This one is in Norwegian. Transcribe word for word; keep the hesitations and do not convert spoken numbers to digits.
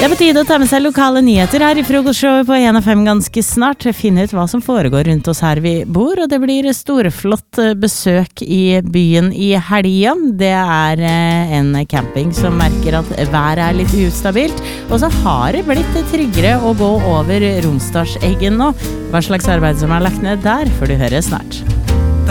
Det er på tide å ta med seg lokale nyheter her i frokostshowet på en av fem ganske snart. Finne ut hva som foregår rundt oss her vi bor, og det blir storflott besøk i byen i helga. Det er en camping som merker at været er litt ustabilt, og så har det blitt tryggere å gå over Romsdalseggen nå. Hva slags arbeid som er lagt ned der, får du høre snart.